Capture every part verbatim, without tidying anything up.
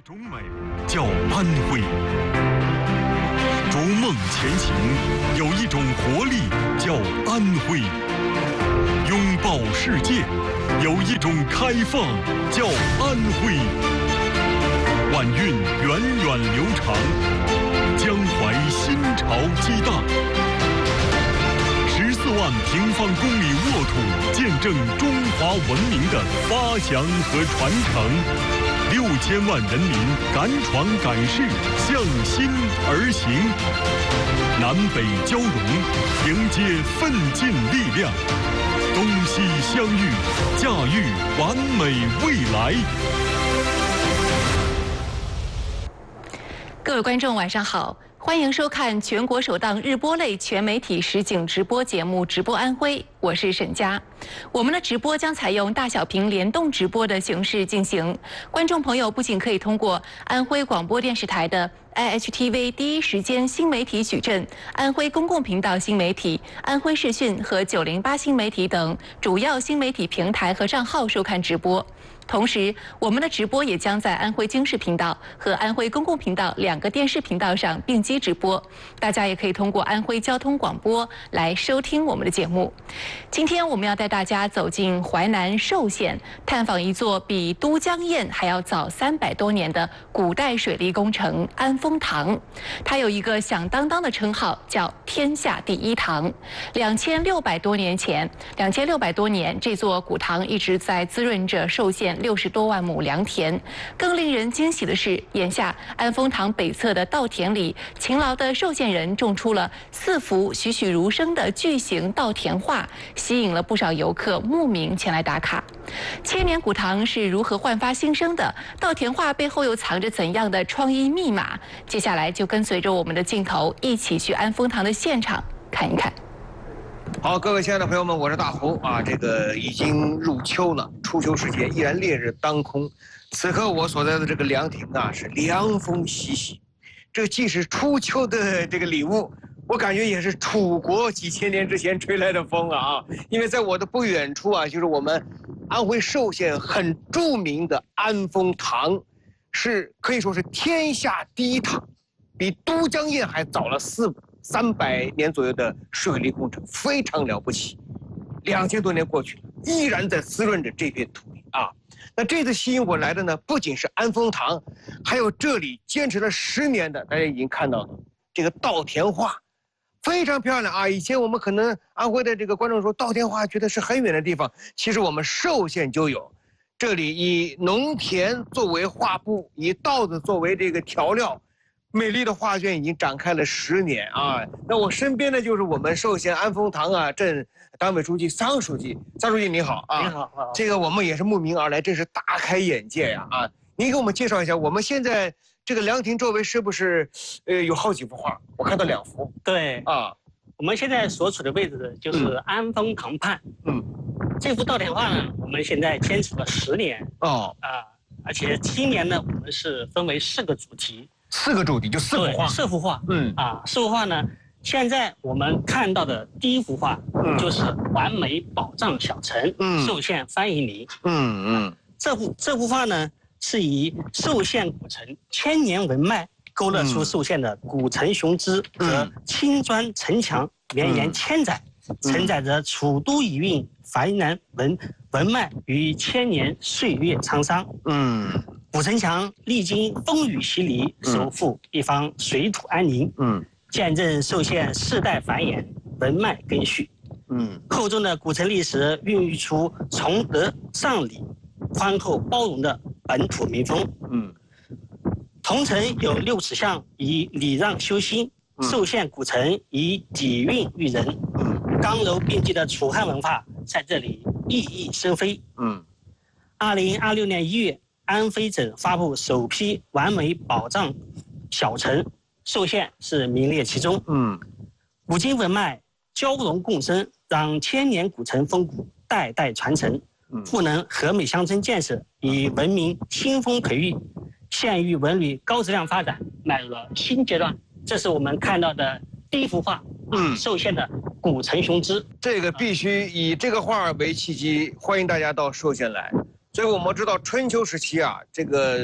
种美叫安徽，逐梦前行有一种活力叫安徽，拥抱世界有一种开放叫安徽。晚运源远流长，江淮新潮激荡。十四万平方公里沃土，见证中华文明的发祥和传承。六千万人民敢闯敢试，向心而行。南北交融，迎接奋进力量。东西相遇，驾驭完美未来。 各位观众，晚上好。欢迎收看全国首档日播类全媒体实景直播节目《直播安徽》，我是沈佳。我们的直播将采用大小屏联动直播的形式进行，观众朋友不仅可以通过安徽广播电视台的 I H T V 第一时间新媒体矩阵、安徽公共频道新媒体、安徽视讯和九零八新媒体等主要新媒体平台和账号收看直播。同时，我们的直播也将在安徽经视频道和安徽公共频道两个电视频道上并机直播，大家也可以通过安徽交通广播来收听我们的节目。今天我们要带大家走进淮南寿县，探访一座比都江堰还要早三百多年的古代水利工程安丰堂。它有一个响当当的称号，叫天下第一堂。两千六百多年前，两千六百多年，这座古堂一直在滋润着寿县六十多万亩良田。更令人惊喜的是，眼下安丰堂北侧的稻田里，勤劳的寿县人种出了四幅栩栩如生的巨型稻田画，吸引了不少游客慕名前来打卡。千年古堂是如何焕发新生的？稻田画背后又藏着怎样的创意密码？接下来就跟随着我们的镜头，一起去安丰堂的现场看一看。 好，各位亲爱的朋友们，我是大胡啊。这个已经入秋了，初秋时节依然烈日当空。此刻我所在的这个凉亭啊，是凉风习习。这既是初秋的这个礼物，我感觉也是楚国几千年之前吹来的风啊。因为在我的不远处啊，就是我们安徽寿县很著名的安丰堂，是可以说是天下第一堂，比都江堰还早了四三百年左右的水利工程，非常了不起。两千多年过去了，依然在滋润着这片土地啊。那这次吸引我来的呢，不仅是安丰堂，还有这里坚持了十年的，大家已经看到了这个稻田画，非常漂亮啊。以前我们可能安徽的这个观众说稻田画觉得是很远的地方，其实我们寿县就有。这里以农田作为画布，以稻子作为这个调料。美丽的画卷已经展开了十年啊！那我身边呢，就是我们寿县安丰堂啊镇党委书记桑书记。桑书记你好啊！ 你好，好。 这个我们也是慕名而来，真是大开眼界呀！啊，您给我们介绍一下，我们现在这个凉亭周围是不是呃有好几幅画？我看到两幅。 对啊， 我们现在所处的位置就是安丰堂畔。嗯，这幅稻田画呢，我们现在坚持了十年。哦啊，而且今年呢，我们是分为四个主题。 四个主题就四幅画， 四幅画，嗯啊，四幅画呢，现在我们看到的第一幅画，嗯，就是完美宝藏小城，嗯，寿县翻译林，嗯嗯，这幅这幅画呢，是以寿县古城千年文脉勾勒出寿县的古城雄姿和青砖城墙绵延千载，承载着楚都遗韵淮南文文脉与千年岁月沧桑，嗯。古城墙历经风雨洗礼，守护一方水土安宁，嗯，见证寿县世代繁衍，文脉根续，嗯，厚重的古城历史孕育出崇德尚礼、宽厚包容的本土民风，嗯，同城有六尺巷，以礼让修心；寿县古城以底蕴育人，嗯，刚柔并济的楚汉文化在这里熠熠生飞，嗯，二零二六年一月。安徽省发布首批完美宝藏小城，寿县是名列其中。嗯，古今文脉交融共生，让千年古城风骨代代传承。嗯，赋能和美乡村建设，以文明新风培育，县域文旅高质量发展迈入了新阶段。这是我们看到的第一幅画，嗯，寿县的古城雄姿。 这个必须以这个画为契机，欢迎大家到寿县来。所以我们知道春秋时期啊，这个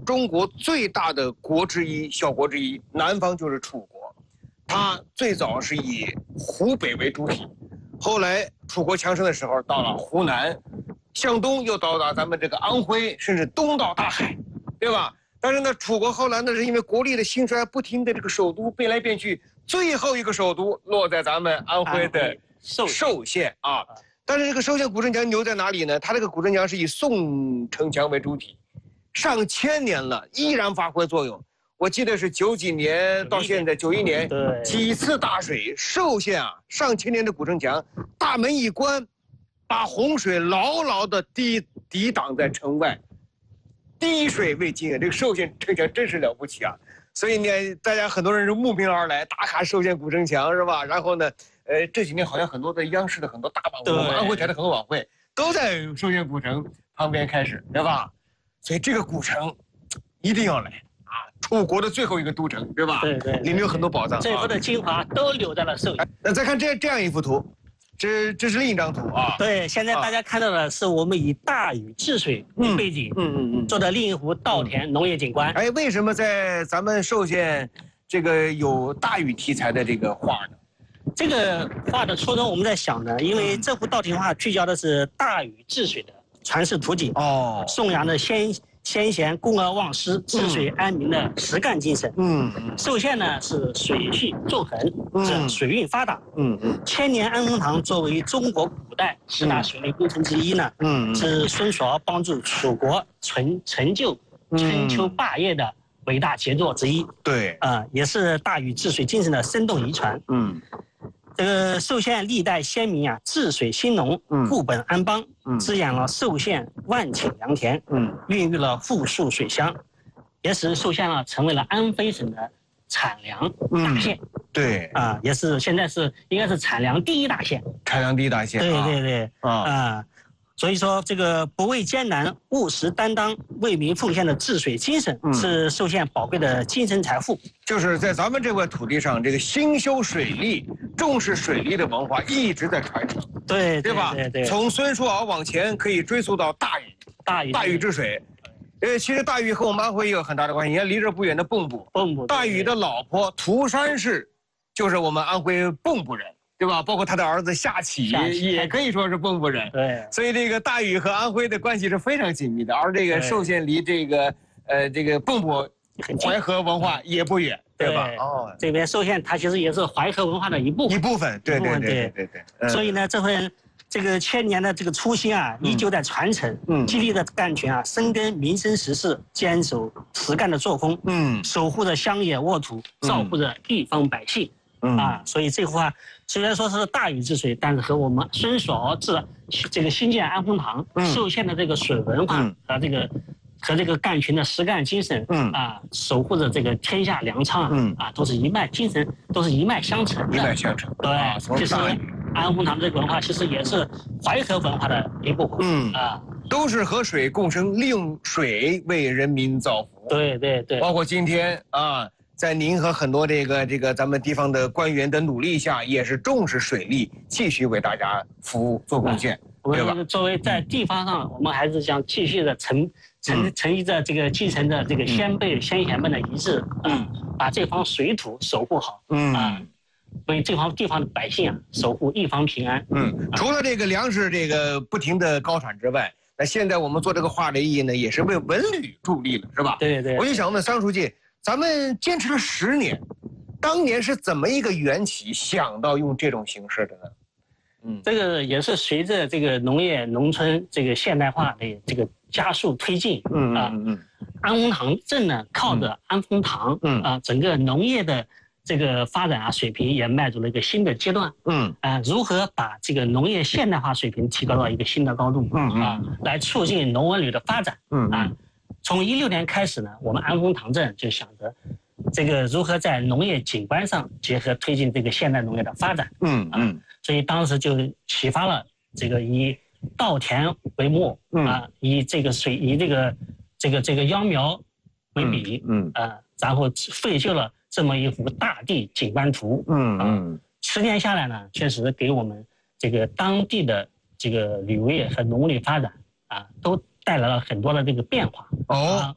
中国最大的国之一，小国之一，南方就是楚国。它最早是以湖北为主体，后来楚国强盛的时候，到了湖南，向东又到达咱们这个安徽，甚至东到大海，对吧？但是呢，楚国后来呢，是因为国力的兴衰，不停的这个首都变来变去，最后一个首都落在咱们安徽的寿县啊。但是这个寿县古城墙牛在哪里呢？它这个古城墙是以宋城墙为主体，上千年了，依然发挥作用。我记得是九几年到现在九一年，几次大水，寿县啊，上千年的古城墙，大门一关，把洪水牢牢地抵抵挡在城外，滴水未进啊！这个寿县城墙真是了不起啊！所以呢，大家很多人是慕名而来，打卡寿县古城墙是吧？然后呢，呃，这几年好像很多的央视的很多大晚会，我们安徽台的很多晚会都在寿县古城旁边开始，对吧？所以这个古城一定要来。楚国的最后一个都城，对吧？ 对对， 里面有很多宝藏， 最后的精华都留在了寿县。 那再看这这样一幅图，这这是另一张图啊。 对，现在大家看到的是我们以大禹治水为背景，嗯嗯嗯，做的另一幅稻田农业景观。 哎，为什么在咱们寿县这个有大禹题材的这个画呢？ 这个画的初衷我们在想呢，因为这幅稻田画聚焦的是大禹治水的传世图景哦，颂扬的先。先贤公而忘失、治水安民的实干精神。嗯，寿县呢是水系纵横，是水运发达。嗯嗯，千年安丰堂作为中国古代十大水利工程之一呢，嗯，是孙叔敖帮助楚国成成就春秋霸业的伟大杰作之一。 对， 啊、呃，也是大禹治水精神的生动遗传。嗯。这个寿县历代先民啊，治水兴农，固本安邦，嗯、滋养了寿县万顷良田，嗯，孕育了富庶水乡，也使寿县啊成为了安徽省的产粮大县。嗯、 对， 啊，也是现在是应该是产粮第一大县。 产粮第一大县。 对对对，啊。啊所以说，这个不畏艰难、务实担当、为民奉献的治水精神，嗯、是寿县宝贵的精神财富。 就是在咱们这块土地上，这个兴修水利、重视水利的文化一直在传承。 对， 对吧？ 对对。 从孙叔敖往前，可以追溯到大禹， 大禹， 大禹治水。呃，其实大禹和我们安徽也有很大的关系。你看，离这不远的蚌埠， 蚌埠， 大禹的老婆涂山氏，就是我们安徽蚌埠人。对吧？包括他的儿子夏启也可以说是蚌埠人。 对， 所以这个大禹和安徽的关系是非常紧密的。而这个寿县离这个呃这个蚌埠淮河文化也不远，对吧？ 哦，这边寿县它其实也是淮河文化的一部分。 一部分，对对对对对对。 所以呢，这份这个千年的这个初心啊，依旧在传承，嗯，激励着干群啊，深耕民生实事，坚守实干的作风，嗯，守护着乡野沃土，照顾着地方百姓。嗯啊，所以这幅画虽然说是大禹治水，但是和我们孙叔敖治这个新建安丰堂、寿县的这个水文化和这个和这个干群的实干精神，嗯啊，守护着这个天下粮仓，嗯啊，都是一脉精神，都是一脉相承的。 一脉相承。 对，其实安丰堂这个文化其实也是淮河文化的一部分。嗯啊， 都是和水共生，利用水为人民造福。 对对对， 包括今天啊。在您和很多这个这个咱们地方的官员的努力下，也是重视水利，继续为大家服务做贡献，对吧？ 作为在地方上，我们还是想继续的承承承继着这个继承着这个先辈先贤们的遗志，嗯，把这方水土守护好，嗯啊，为这方地方的百姓啊守护一方平安。 嗯，除了这个粮食这个不停的高产之外，那现在我们做这个画的意义呢，也是为文旅助力了，是吧？ 对对。 我就想问桑书记。咱们坚持了十年，当年是怎么一个缘起想到用这种形式的呢？ 嗯，这个也是随着这个农业农村这个现代化的这个加速推进，嗯啊，嗯嗯，安丰堂镇呢靠着安丰堂，嗯啊，整个农业的这个发展啊水平也迈入了一个新的阶段，嗯啊，如何把这个农业现代化水平提高到一个新的高度，嗯啊，来促进农文旅的发展，嗯啊。从一六年开始呢，我们安丰堂镇就想着，这个如何在农业景观上结合推进这个现代农业的发展。嗯嗯、啊，所以当时就启发了这个以稻田为墨，嗯、啊，以这个水以这个这个这个秧苗为笔，嗯，嗯啊，然后绘就了这么一幅大地景观图。嗯嗯，十年下来呢，确实给我们这个当地的这个旅游业和农业发展啊都。带来了很多的这个变化哦、啊，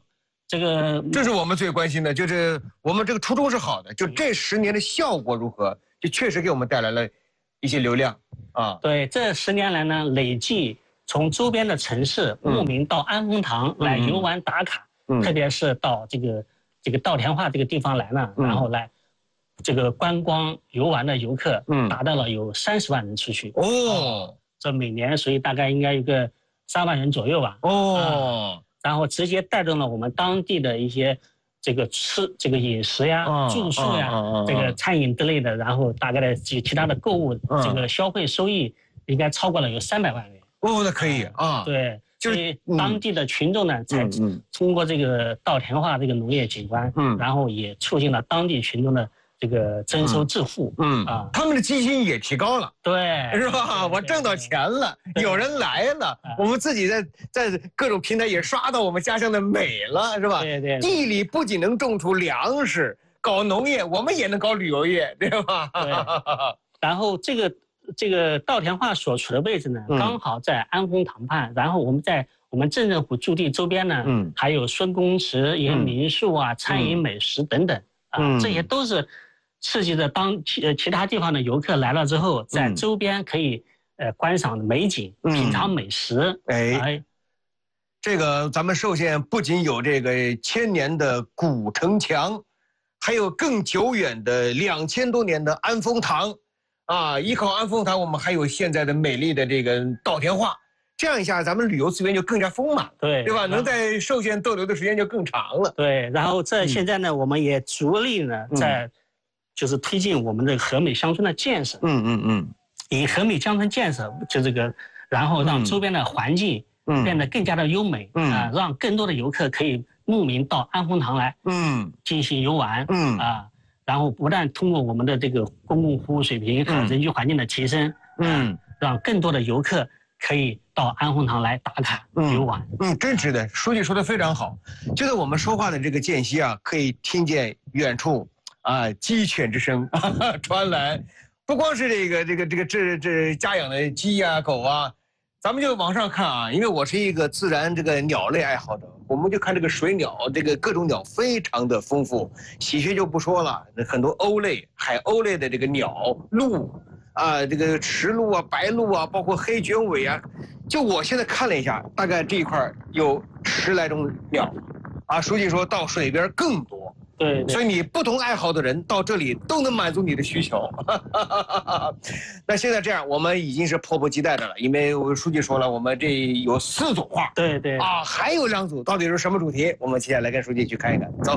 这个这是我们最关心的，就是我们这个初衷是好的，就这十年的效果如何，就确实给我们带来了一些流量啊。 对，这十年来呢，累计从周边的城市慕名到安丰堂来游玩打卡，嗯、特别是到这个这个稻田画这个地方来呢，嗯、然后来这个观光游玩的游客，嗯，达到了有三十万人出去。哦，这每年所以大概应该有个三万人左右吧。哦。啊然后直接带动了我们当地的一些这个吃这个饮食呀、哦、住宿呀、哦、这个餐饮之类的，然后大概的其其他的购物、嗯、这个消费收益应该超过了有三百万元。 哦，那可以啊。 对，就是当地的群众呢，才通过这个稻田画这个农业景观，嗯，然后也促进了当地群众的这个增收致富，嗯啊， 他们的积极也提高了， 对， 是吧？我挣到钱了，有人来了，我们自己在在各种平台也刷到我们家乡的美了，是吧？ 对对。 地里不仅能种出粮食，搞农业，我们也能搞旅游业，对吧？ 对。然后这个这个稻田画所处的位置呢，刚好在安丰堂畔，然后我们在我们镇政府驻地周边呢，嗯，还有孙公祠、一些民宿啊、餐饮美食等等。啊，这些都是刺激着当其呃其他地方的游客来了之后，在周边可以呃观赏美景、品尝美食。 哎，这个咱们寿县不仅有这个千年的古城墙，还有更久远的两千多年的安丰堂，啊，依靠安丰堂，我们还有现在的美丽的这个稻田画。这样一下，咱们旅游资源就更加丰满， 对对吧？能在寿县逗留的时间就更长了。 对，然后这现在呢，我们也着力呢，在就是推进我们的和美乡村的建设。嗯嗯嗯，以和美乡村建设就这个，然后让周边的环境变得更加的优美，啊，让更多的游客可以慕名到安丰堂来，嗯，进行游玩，嗯啊，然后不但通过我们的这个公共服务水平和人居环境的提升，嗯，让更多的游客可以到安丰堂来打卡游玩。 嗯，嗯，真值得。书记说的非常好，就在我们说话的这个间隙啊，可以听见远处啊鸡犬之声传来，不光是这个这个这个这这家养的鸡呀、啊、狗啊，咱们就往上看啊，因为我是一个自然这个鸟类爱好者，我们就看这个水鸟，这个各种鸟非常的丰富，喜鹊就不说了，很多鸥类、海鸥类的这个鸟、鹿。啊，这个池鹭啊、白鹭啊，包括黑卷尾啊，就我现在看了一下，大概这一块有十来种鸟，啊，书记说到水边更多， 对， 所以你不同爱好的人到这里都能满足你的需求。那现在这样，我们已经是迫不及待的了，因为我书记说了，我们这有四组画， 对对， 啊，还有两组，到底是什么主题？我们接下来跟书记去看一看，走。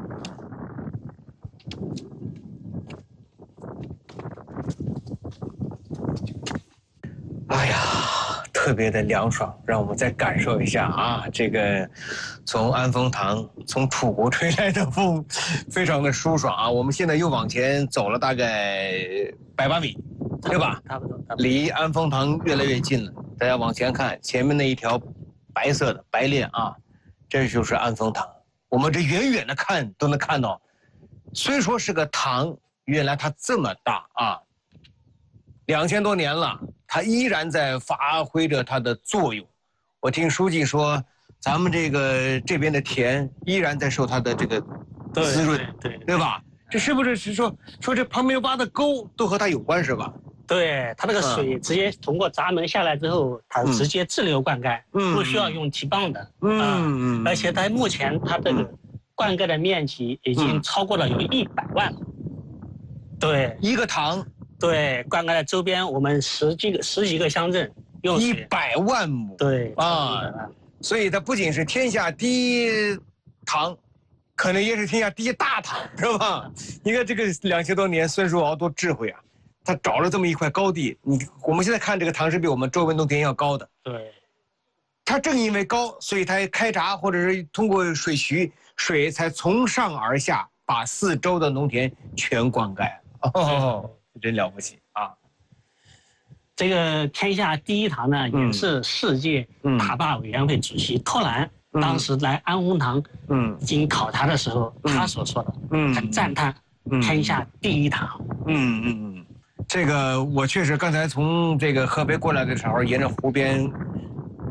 哎呀，特别的凉爽，让我们再感受一下啊！这个从安丰堂从楚国吹来的风，非常的舒爽啊！我们现在又往前走了大概百八米，对吧？ 差不多， 离安丰堂越来越近了。大家往前看，前面那一条白色的白链啊，这就是安丰堂。我们这远远的看都能看到，虽说是个堂，原来它这么大啊！两千多年了。它依然在发挥着它的作用。我听书记说，咱们这个这边的田依然在受它的这个滋润， 对 对, 对, 对吧？这是不是是说说这旁边挖的沟都和它有关是吧？ 对，它那个水直接通过闸门下来之后，它直接自流灌溉，嗯、不需要用提泵的。嗯嗯、呃，而且它目前它这个灌溉的面积已经超过了有一百万了。对， 一个塘。 对，灌溉的周边我们十几个十几个乡镇用一百万亩， 对啊，所以它不仅是天下第一塘，可能也是天下第一大塘，是吧？你看这个两千多年，孙叔敖多智慧啊！他找了这么一块高地，你我们现在看这个塘是比我们周围农田要高的， 对。 它正因为高，所以它开闸或者是通过水渠，水才从上而下把四周的农田全灌溉。哦。真了不起啊！ 这个天下第一塘呢，也是世界大坝委员会主席托兰当时来安丰堂进行考察的时候，他所说的，他赞叹天下第一塘。 嗯嗯嗯，这个我确实刚才从这个河北过来的时候，沿着湖边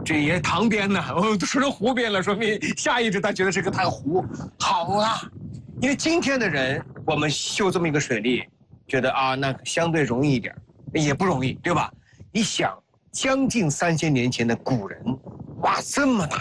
这也塘边呢，哦，都说成湖边了，说明下意识他觉得是个太湖。好啊，因为今天的人，我们修这么一个水利，觉得啊，那相对容易一点，也不容易，对吧？你想，将近三千年前的古人，挖这么大